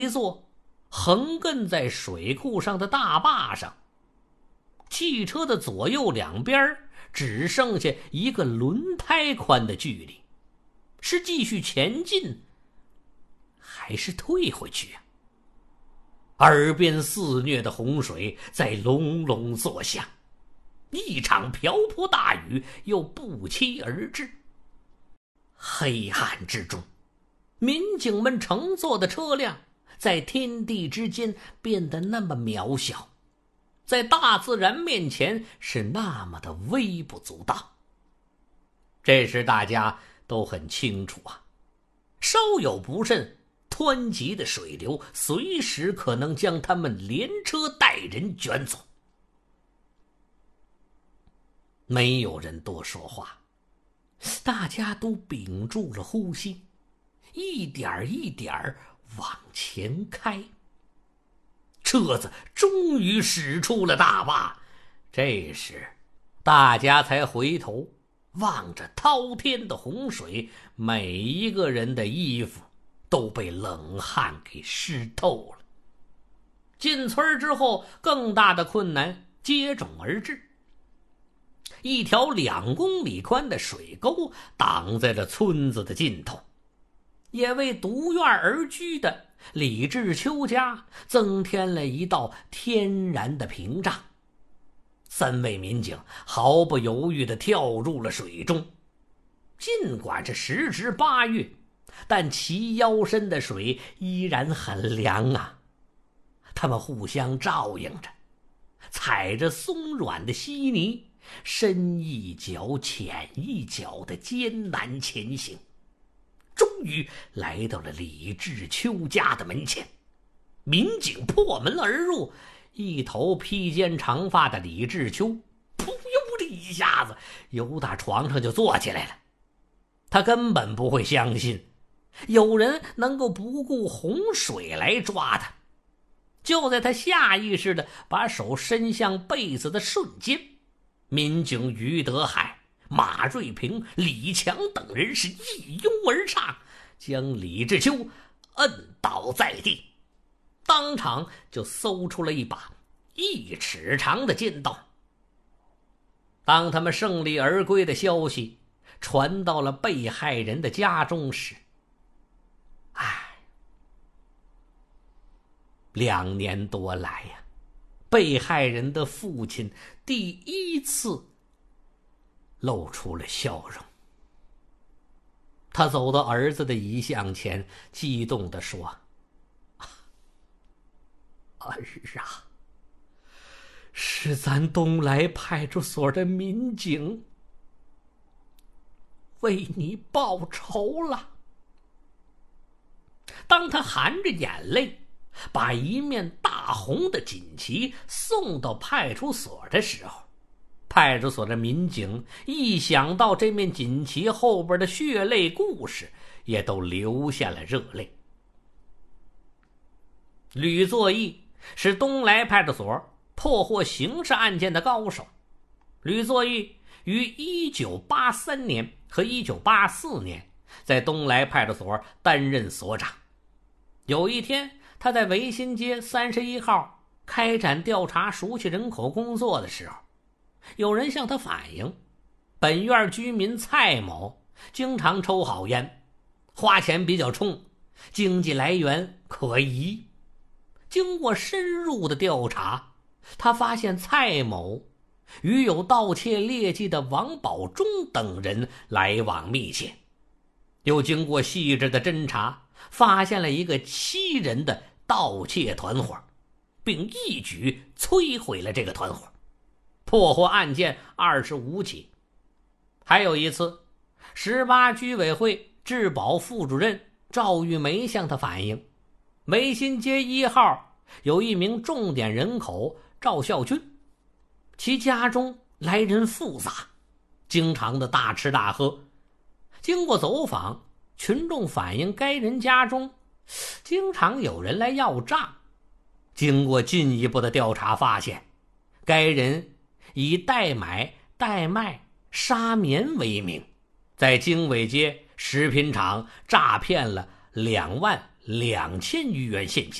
一座横亘在水库上的大坝上，汽车的左右两边只剩下一个轮胎宽的距离，是继续前进还是退回去啊？耳边肆虐的洪水在隆隆作响，一场瓢泼大雨又不期而至。黑暗之中，民警们乘坐的车辆在天地之间变得那么渺小，在大自然面前是那么的微不足道。这时大家都很清楚啊，稍有不慎，湍急的水流随时可能将他们连车带人卷走。没有人多说话，大家都屏住了呼吸，一点一点往前开。车子终于驶出了大坝，这时大家才回头望着滔天的洪水，每一个人的衣服都被冷汗给湿透了。进村之后，更大的困难接踵而至。一条2公里宽的水沟挡在了村子的尽头，也为独院而居的李志秋家增添了一道天然的屏障。3位民警毫不犹豫地跳入了水中。尽管是时值8月，但齐腰深的水依然很凉啊。他们互相照应着，踩着松软的稀泥，深一脚浅一脚的艰难前行，终于来到了李志秋家的门前。民警破门而入，一头披肩长发的李志秋噗呦的一下子由打床上就坐起来了。他根本不会相信有人能够不顾洪水来抓他。就在他下意识地把手伸向被子的瞬间，民警于德海、马瑞平、李强等人是一拥而上，将李志秋摁倒在地，当场就搜出了一把1尺长的尖刀。当他们胜利而归的消息传到了被害人的家中时，2年多来呀，被害人的父亲第一次露出了笑容。他走到儿子的遗像前，激动地说：“儿啊，是咱东来派出所的民警为你报仇了。”当他含着眼泪把一面大红的锦旗送到派出所的时候，派出所的民警一想到这面锦旗后边的血泪故事，也都流下了热泪。吕作义是东来派出所破获刑事案件的高手。吕作义于1983年和1984年在东来派出所担任所长。有一天，他在维新街31号开展调查熟悉人口工作的时候，有人向他反映，本院居民蔡某经常抽好烟，花钱比较冲，经济来源可疑。经过深入的调查，他发现蔡某与有盗窃劣迹的王宝忠等人来往密切。又经过细致的侦查，发现了一个7人的盗窃团伙，并一举摧毁了这个团伙，破获案件25起。还有一次，18居委会治保副主任赵玉梅向他反映，维新街1号有一名重点人口赵孝军，其家中来人复杂，经常的大吃大喝。经过走访，群众反映该人家中经常有人来要账。经过进一步的调查发现，该人以代买代卖沙棉为名，在经纬街食品厂诈骗了 2000余元现金。